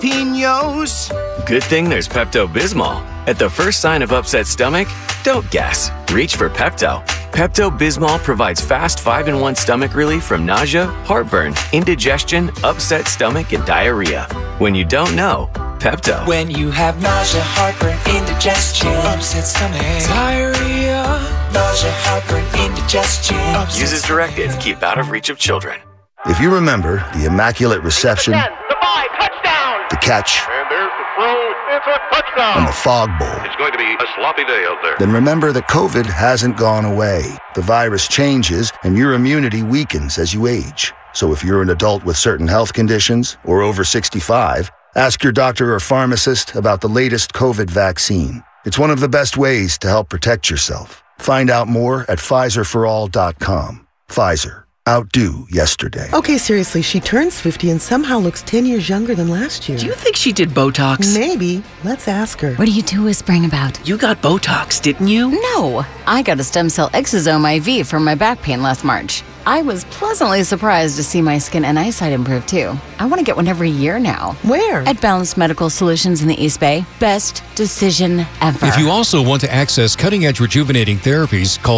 jalapenos. Good thing there's Pepto-Bismol. At the first sign of upset stomach, don't guess. Reach for Pepto. Pepto-Bismol provides fast 5-in-1 stomach relief from nausea, heartburn, indigestion, upset stomach, and diarrhea. When you don't know, Pepto. When you have nausea, heartburn, indigestion, upset stomach, diarrhea, nausea, heartburn, indigestion. Use as directed. Keep out of reach of children. If you remember the Immaculate Reception, the 5, touchdown! the catch, And there's the throw, it's a touchdown! and the Fog Bowl, It's going to be a sloppy day out there. then remember that COVID hasn't gone away. The virus changes, and your immunity weakens as you age. So if you're an adult with certain health conditions or over 65, ask your doctor or pharmacist about the latest COVID vaccine. It's one of the best ways to help protect yourself. Find out more at PfizerForAll.com. Pfizer. Outdo yesterday. Okay, seriously, she turns 50 and somehow looks 10 years younger than last year. Do you think she did Botox? Maybe. Let's ask her. What are you two whispering about? You got Botox, didn't you? No, I got a stem cell exosome IV for my back pain last March. I was pleasantly surprised to see my skin and eyesight improve too. I want to get one every year now. Where? At Balanced Medical Solutions in the East Bay. Best decision ever. If you also want to access cutting-edge rejuvenating therapies, call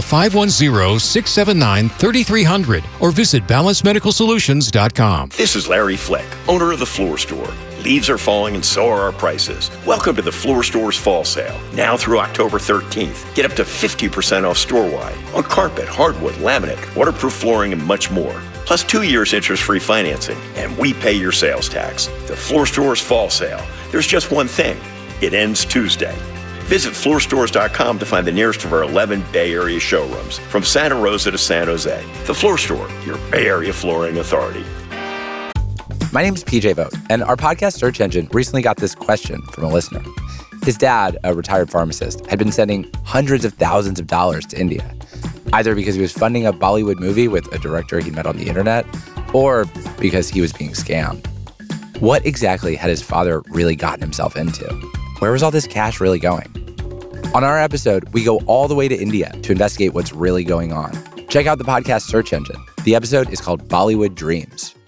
510-679-3300 or visit balancedmedicalsolutions.com. This is Larry Fleck, owner of The Floor Store. Leaves are falling and so are our prices. Welcome to The Floor Store's fall sale. Now through October 13th. Get up to 50% off store-wide on carpet, hardwood, laminate, waterproof flooring, and much more. Plus 2 years interest-free financing, and we pay your sales tax. The Floor Store's fall sale. There's just one thing. It ends Tuesday. Visit floorstores.com to find the nearest of our 11 Bay Area showrooms, from Santa Rosa to San Jose. The Floor Store, your Bay Area flooring authority. My name is PJ Vogt, and our podcast search engine recently got this question from a listener. His dad, a retired pharmacist, had been sending hundreds of thousands of dollars to India, either because he was funding a Bollywood movie with a director he met on the internet, or because he was being scammed. What exactly had his father really gotten himself into? Where was all this cash really going? On our episode, we go all the way to India to investigate what's really going on. Check out the podcast search engine. The episode is called Bollywood Dreams.